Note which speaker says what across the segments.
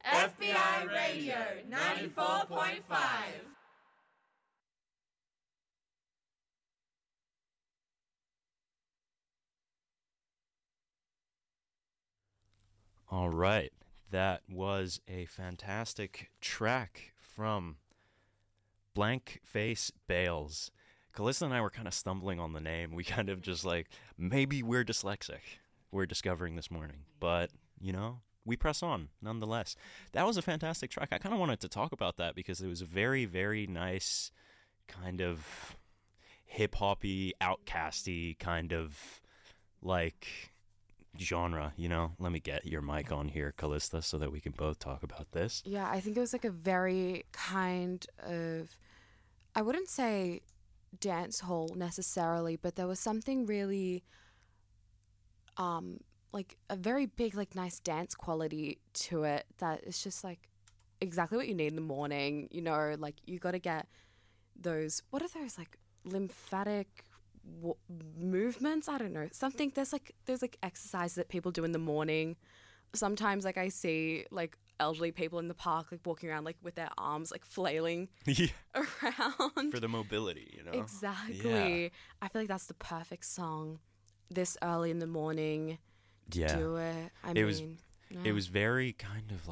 Speaker 1: FBI Radio 94.5.
Speaker 2: All right, that was a fantastic track from Blank Face Bales. Calista and I were kind of stumbling on the name. We kind of just maybe we're dyslexic. We're discovering this morning. But, we press on nonetheless. That was a fantastic track. I kind of wanted to talk about that because it was a very, very nice kind of hip-hoppy, outcasty kind of genre, Let me get your mic on here, Calista, so that we can both talk about this.
Speaker 3: Yeah, I think it was a very kind of, I wouldn't say dance hall necessarily, but there was something really a very big nice dance quality to it that is just exactly what you need in the morning. You got to get those, what are those lymphatic movements? I don't know, something. There's exercises that people do in the morning. Sometimes I see elderly people in the park walking around with their arms flailing around
Speaker 2: for the mobility,
Speaker 3: Exactly.
Speaker 2: Yeah.
Speaker 3: I feel that's the perfect song this early in the morning to do it.
Speaker 2: It was very kind of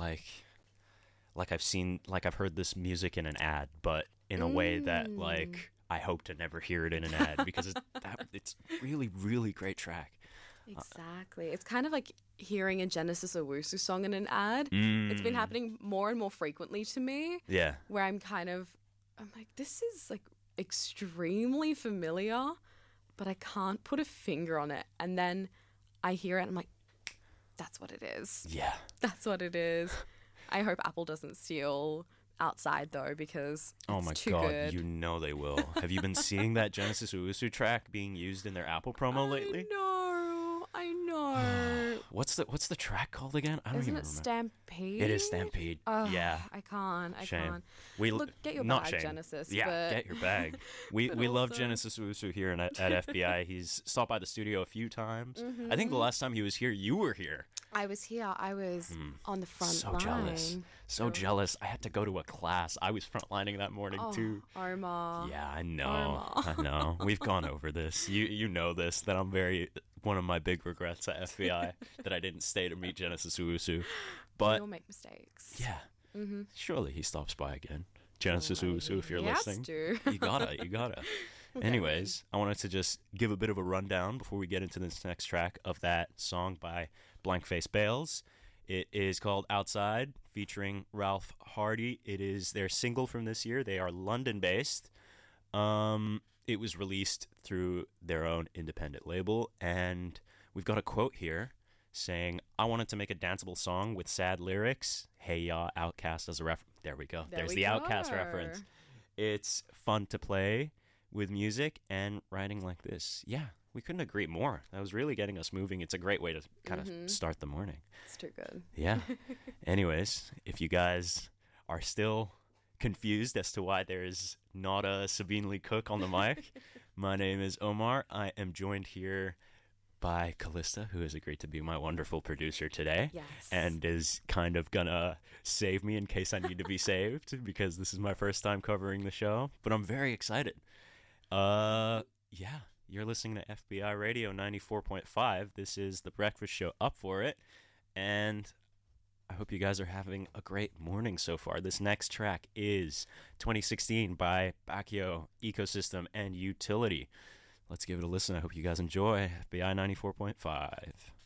Speaker 2: I've heard this music in an ad, but in a way that I hope to never hear it in an ad because it's really, really great track.
Speaker 3: Exactly. It's kind of like hearing a Genesis Owusu song in an ad. It's been happening more and more frequently to me.
Speaker 2: Yeah.
Speaker 3: Where I'm this is extremely familiar, but I can't put a finger on it. And then I hear it and I'm that's what it is.
Speaker 2: Yeah.
Speaker 3: That's what it is. I hope Apple doesn't steal Outside though, because
Speaker 2: oh my
Speaker 3: too
Speaker 2: god,
Speaker 3: good.
Speaker 2: You know they will. Have you been seeing that Genesis Owusu track being used in their Apple promo lately?
Speaker 3: I know.
Speaker 2: What's the track called again? I don't even remember.
Speaker 3: Isn't it Stampede?
Speaker 2: It is Stampede. Yeah.
Speaker 3: I can't.
Speaker 2: Shame.
Speaker 3: Look, get your bag, shame. Genesis.
Speaker 2: Yeah,
Speaker 3: but...
Speaker 2: get your bag. We love Genesis Owusu here at FBI. He's stopped by the studio a few times. I think the last time he was here, you were here.
Speaker 3: I was here. I was on the front line.
Speaker 2: Jealous. So jealous. I had to go to a class. I was frontlining that morning too.
Speaker 3: Omar.
Speaker 2: Yeah, I know. I know. We've gone over this. You know this, that I'm one of my big regrets at FBI that I didn't stay to meet Genesis Owusu. But
Speaker 3: we'll make mistakes.
Speaker 2: Yeah. Surely he stops by again. Genesis Owusu, if you're listening. You gotta. Anyways, I wanted to just give a bit of a rundown before we get into this next track of that song by Blank Face Bales. It is called Outside, featuring Ralph Hardy. It is their single from this year. They are London-based. It was released through their own independent label, and we've got a quote here saying, "I wanted to make a danceable song with sad lyrics. Hey ya, Outkast as a reference." There we go. There's the Outkast reference. It's fun to play with music and writing like this. Yeah, we couldn't agree more. That was really getting us moving. It's a great way to kind of start the morning.
Speaker 3: It's too good.
Speaker 2: Yeah. Anyways, if you guys are still confused as to why there's not a Sabine Lee Cook on the mic, my name is Omar. I am joined here by Calista, who has agreed to be my wonderful producer today.
Speaker 3: Yes.
Speaker 2: And is kind of gonna save me in case I need to be saved, because this is my first time covering the show. But I'm very excited. Yeah, you're listening to FBI Radio 94.5. This is The Breakfast Show, Up For It. And I hope you guys are having a great morning so far. This next track is 2016 by Bacchio, Ecosystem, and Utility. Let's give it a listen. I hope you guys enjoy FBI 94.5.